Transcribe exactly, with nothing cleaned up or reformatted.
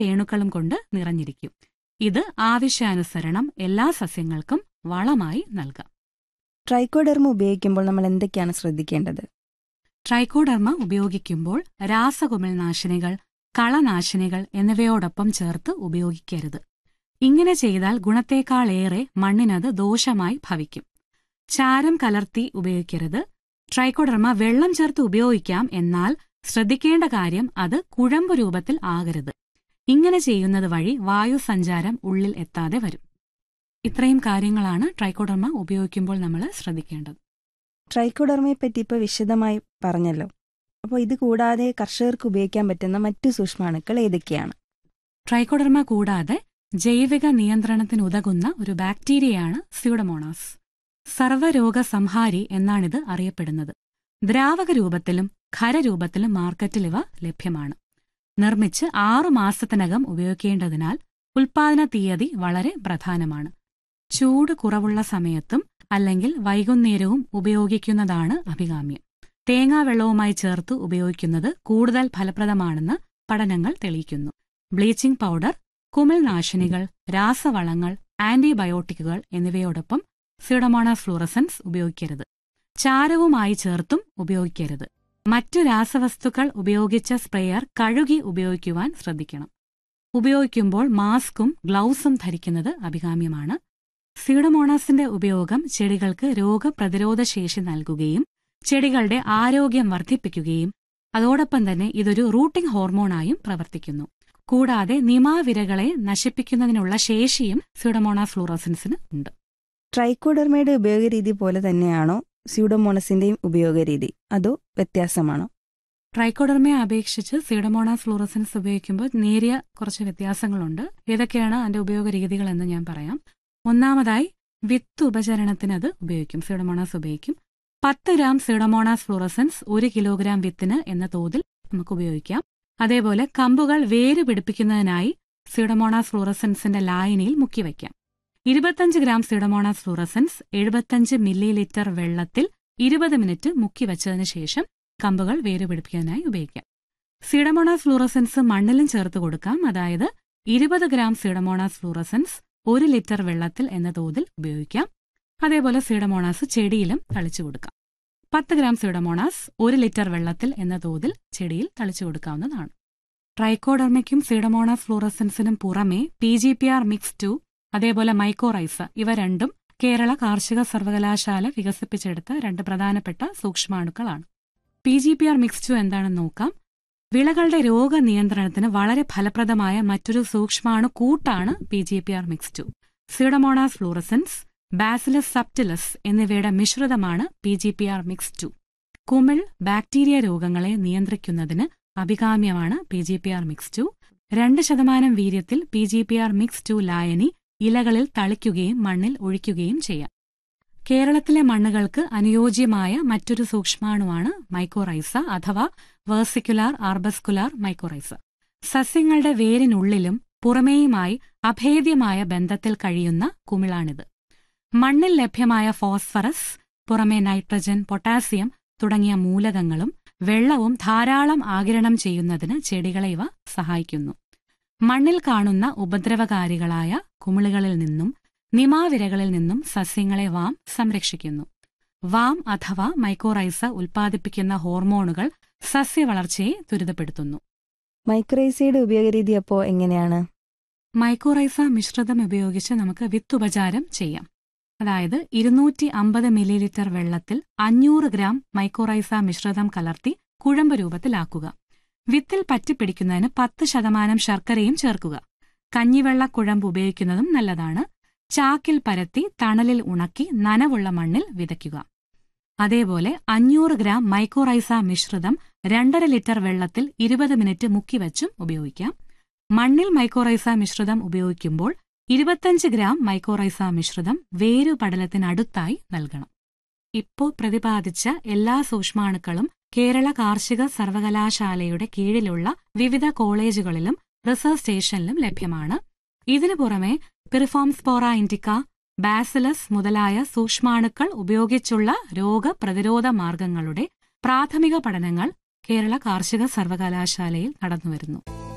രേണുക്കളും കൊണ്ട് നിറഞ്ഞിരിക്കും. ഇത് ആവശ്യാനുസരണം എല്ലാ സസ്യങ്ങൾക്കും വളമായി നൽകാം. ട്രൈക്കോഡെർമ ഉപയോഗിക്കുമ്പോൾ നമ്മൾ എന്തൊക്കെയാണ് ശ്രദ്ധിക്കേണ്ടത്? ട്രൈക്കോഡെർമ ഉപയോഗിക്കുമ്പോൾ രാസകുമിൾനാശിനികൾ, കളനാശിനികൾ എന്നിവയോടൊപ്പം ചേർത്ത് ഉപയോഗിക്കരുത്. ഇങ്ങനെ ചെയ്താൽ ഗുണത്തേക്കാളേറെ മണ്ണിനത് ദോഷമായി ഭവിക്കും. ചാരം കലർത്തി ഉപയോഗിക്കരുത്. ട്രൈക്കോഡെർമ വെള്ളം ചേർത്ത് ഉപയോഗിക്കാം, എന്നാൽ ശ്രദ്ധിക്കേണ്ട കാര്യം അത് കുഴമ്പ് രൂപത്തിൽ ആകരുത്. ഇങ്ങനെ ചെയ്യുന്നത് വഴി വായുസഞ്ചാരം ഉള്ളിൽ എത്താതെ വരും. ഇത്രയും കാര്യങ്ങളാണ് ട്രൈക്കോഡെർമ ഉപയോഗിക്കുമ്പോൾ നമ്മൾ ശ്രദ്ധിക്കേണ്ടത്. ട്രൈക്കോഡെർമയെ പറ്റി ഇപ്പോൾ വിശദമായി പറഞ്ഞല്ലോ. അപ്പോൾ ഇത് കൂടാതെ കർഷകർക്ക് ഉപയോഗിക്കാൻ പറ്റുന്ന മറ്റു സൂക്ഷ്മാണുക്കൾ ഏതൊക്കെയാണ്? ട്രൈക്കോഡെർമ കൂടാതെ ജൈവിക നിയന്ത്രണത്തിനുതകുന്ന ഒരു ബാക്ടീരിയയാണ് സ്യൂഡോമോണാസ്. സർവ്വരോഗ സംഹാരി എന്നാണിത് അറിയപ്പെടുന്നത്. ദ്രാവക രൂപത്തിലും ഖരരൂപത്തിലും മാർക്കറ്റിൽ ഇവ ലഭ്യമാണ്. നിർമ്മിച്ച് ആറു മാസത്തിനകം ഉപയോഗിക്കേണ്ടതിനാൽ ഉൽപാദന തീയതി വളരെ പ്രധാനമാണ്. ചൂട് കുറവുള്ള സമയത്തും അല്ലെങ്കിൽ വൈകുന്നേരവും ഉപയോഗിക്കുന്നതാണ് അഭികാമ്യം. തേങ്ങാവെള്ളവുമായി ചേർത്ത് ഉപയോഗിക്കുന്നത് കൂടുതൽ ഫലപ്രദമാണെന്ന് പഠനങ്ങൾ തെളിയിക്കുന്നു. ബ്ലീച്ചിംഗ് പൗഡർ, കുമിൾനാശിനികൾ, രാസവളങ്ങൾ, ആന്റിബയോട്ടിക്കുകൾ എന്നിവയോടൊപ്പം സ്യൂഡോമോണാസ് ഫ്ലൂറസൻസ് ഉപയോഗിക്കരുത്. ചാരവുമായി ചേർത്തും ഉപയോഗിക്കരുത്. മറ്റു രാസവസ്തുക്കൾ ഉപയോഗിച്ച സ്പ്രേയർ കഴുകി ഉപയോഗിക്കുവാൻ ശ്രദ്ധിക്കണം. ഉപയോഗിക്കുമ്പോൾ മാസ്കും ഗ്ലൗസും ധരിക്കുന്നത് അഭികാമ്യമാണ്. സ്യൂഡോമോണാസിന്റെ ഉപയോഗം ചെടികൾക്ക് രോഗപ്രതിരോധ ശേഷി നൽകുകയും ചെടികളുടെ ആരോഗ്യം വർദ്ധിപ്പിക്കുകയും അതോടൊപ്പം തന്നെ ഇതൊരു റൂട്ടിംഗ് ഹോർമോണായും പ്രവർത്തിക്കുന്നു. കൂടാതെ നിമാവിരകളെ നശിപ്പിക്കുന്നതിനുള്ള ശേഷിയും സ്യൂഡോമോണാസ് ഫ്ലൂറസൻസിന് ഉണ്ട്. ട്രൈക്കോഡെർമയുടെ ഉപയോഗരീതി പോലെ തന്നെയാണോ സ്യൂഡോമോണസിന്റെയും ഉപയോഗരീതി, അതോ വ്യത്യാസമാണോ? ട്രൈക്കോഡെർമയെ അപേക്ഷിച്ച് സ്യൂഡോമോണാസ് ഫ്ലൂറസൻസ് ഉപയോഗിക്കുമ്പോൾ നേരിയ കുറച്ച് വ്യത്യാസങ്ങളുണ്ട്. ഏതൊക്കെയാണ് അതിന്റെ ഉപയോഗരീതികൾ എന്ന് ഞാൻ പറയാം. ഒന്നാമതായി വിത്ത് ഉപചരണത്തിന് അത് ഉപയോഗിക്കും. സ്യൂഡോമോണാസ് ഉപയോഗിക്കും. പത്ത് ഗ്രാം സ്യൂഡോമോണാസ് ഫ്ലൂറസൻസ് ഒരു കിലോഗ്രാം വിത്തിന് എന്ന തോതിൽ നമുക്ക് ഉപയോഗിക്കാം. അതേപോലെ കമ്പുകൾ വേര് പിടിപ്പിക്കുന്നതിനായി സ്യൂഡോമോണാസ് ഫ്ലൂറസൻസിന്റെ ലായനിയിൽ മുക്കിവയ്ക്കാം. ഇരുപത്തഞ്ച് ഗ്രാം സ്യൂഡോമോണാസ് ഫ്ലൂറസൻസ് എഴുപത്തഞ്ച് മില്ലി ലിറ്റർ വെള്ളത്തിൽ ഇരുപത് മിനിറ്റ് മുക്കിവച്ചതിന് ശേഷം കമ്പുകൾ വേര് പിടിപ്പിക്കാനായി ഉപയോഗിക്കാം. സ്യൂഡോമോണാസ് ഫ്ലൂറസൻസ് മണ്ണിലും ചേർത്ത് കൊടുക്കാം. അതായത് ഇരുപത് ഗ്രാം സ്യൂഡോമോണാസ് ഫ്ലൂറസൻസ് ഒരു ലിറ്റർ വെള്ളത്തിൽ എന്ന തോതിൽ ഉപയോഗിക്കാം. അതേപോലെ സ്യൂഡോമോണാസ് ചെടിയിലും തളിച്ചു കൊടുക്കാം. പത്ത് ഗ്രാം സ്യൂഡോമോണാസ് ഒരു ലിറ്റർ വെള്ളത്തിൽ എന്ന തോതിൽ ചെടിയിൽ തളിച്ചു കൊടുക്കാവുന്നതാണ്. ട്രൈക്കോഡെർമയ്ക്കും സ്യൂഡോമോണാസ് ഫ്ലൂറസൻസിനും പുറമെ P G P R mix to, അതേപോലെ മൈക്കോറൈസ, ഇവ രണ്ടും കേരള കാർഷിക സർവകലാശാല വികസിപ്പിച്ചെടുത്ത രണ്ട് പ്രധാനപ്പെട്ട സൂക്ഷ്മാണുക്കളാണ്. P G P R mix to എന്താണെന്ന് നോക്കാം. വിളകളുടെ രോഗനിയന്ത്രണത്തിന് വളരെ ഫലപ്രദമായ മറ്റൊരു സൂക്ഷ്മാണു കൂട്ടാണ് P G P R mix to. Pseudomonas fluorescence, bacillus സബ്റ്റിലസ് എന്നിവയുടെ മിശ്രിതമാണ് P G P R mix to. കുമിൾ, bacteria രോഗങ്ങളെ നിയന്ത്രിക്കുന്നതിന് അഭികാമ്യമാണ് P G P R mix to. രണ്ട് ശതമാനം വീര്യത്തിൽ P G P R mix to ലായനി ഇലകളിൽ തളിക്കുകയും മണ്ണിൽ ഒഴിക്കുകയും ചെയ്യാം. കേരളത്തിലെ മണ്ണുകൾക്ക് അനുയോജ്യമായ മറ്റൊരു സൂക്ഷ്മാണുവാണ് മൈക്കോറൈസ അഥവാ വേഴ്സിക്കുലാർ ആർബസ്കുലാർ മൈക്കോറൈസ. സസ്യങ്ങളുടെ വേരിനുള്ളിലും പുറമേയുമായി അഭേദ്യമായ ബന്ധത്തിൽ കഴിയുന്ന കുമിളാണിത്. മണ്ണിൽ ലഭ്യമായ ഫോസ്ഫറസ്, പുറമേ നൈട്രജൻ, പൊട്ടാസ്യം തുടങ്ങിയ മൂലകങ്ങളും വെള്ളവും ധാരാളം ആഗിരണം ചെയ്യുന്നതിന് ചെടികളെ ഇവ സഹായിക്കുന്നു. മണ്ണിൽ കാണുന്ന ഉപദ്രവകാരികളായ കുമിളുകളിൽ നിന്നും നിമാവിരകളിൽ നിന്നും സസ്യങ്ങളെ വാം സംരക്ഷിക്കുന്നു. വാം അഥവാ മൈക്കോറൈസ ഉൽപ്പാദിപ്പിക്കുന്ന ഹോർമോണുകൾ സസ്യവളർച്ചയെ ത്വരിതപ്പെടുത്തുന്നു. മൈക്കോറൈസയുടെ ഉപയോഗരീതി അപ്പോൾ എങ്ങനെയാണ്? മൈക്കോറൈസ മിശ്രിതം ഉപയോഗിച്ച് നമുക്ക് വിത്തുപചാരം ചെയ്യാം. അതായത് ഇരുന്നൂറ്റി അമ്പത് മില്ലി ലിറ്റർ വെള്ളത്തിൽ അഞ്ഞൂറ് ഗ്രാം മൈക്കോറൈസ മിശ്രിതം കലർത്തി കുഴമ്പ് രൂപത്തിലാക്കുക. വിത്തിൽ പറ്റിപ്പിടിക്കുന്നതിന് പത്ത് ശതമാനം ശർക്കരയും ചേർക്കുക. കഞ്ഞിവെള്ള കുഴമ്പ് ഉപയോഗിക്കുന്നതും നല്ലതാണ്. ചാക്കിൽ പരത്തി തണലിൽ ഉണക്കി നനവുള്ള മണ്ണിൽ വിതയ്ക്കുക. അതേപോലെ അഞ്ഞൂറ് ഗ്രാം മൈക്കോറൈസ മിശ്രിതം രണ്ടര ലിറ്റർ വെള്ളത്തിൽ ഇരുപത് മിനിറ്റ് മുക്കിവച്ചും ഉപയോഗിക്കാം. മണ്ണിൽ മൈക്കോറൈസ മിശ്രിതം ഉപയോഗിക്കുമ്പോൾ ഇരുപത്തഞ്ച് ഗ്രാം മൈക്കോറൈസ മിശ്രിതം വേരുപടലത്തിനടുത്തായി നൽകണം. ഇപ്പോൾ പ്രതിപാദിച്ച എല്ലാ സൂക്ഷ്മാണുക്കളും കേരള കാർഷിക സർവകലാശാലയുടെ കീഴിലുള്ള വിവിധ കോളേജുകളിലും റിസർച്ച് സ്റ്റേഷനിലും ലഭ്യമാണ്. ഇതിനു പുറമെ പിറിഫോംസ്പോറ ഇൻഡിക്ക, ബാസിലസ് മുതലായ സൂക്ഷ്മാണുക്കൾ ഉപയോഗിച്ചുള്ള രോഗപ്രതിരോധ മാർഗങ്ങളുടെ പ്രാഥമിക പഠനങ്ങൾ കേരള കാർഷിക സർവകലാശാലയിൽ നടന്നുവരുന്നു.